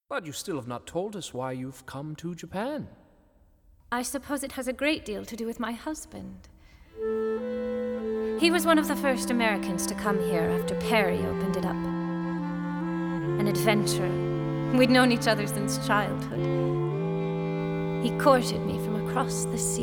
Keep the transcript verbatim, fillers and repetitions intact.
But you still have not told us why you've come to Japan. I suppose it has a great deal to do with my husband. He was one of the first Americans to come here after Perry opened it up. An adventurer. We'd known each other since childhood. He courted me from across the sea.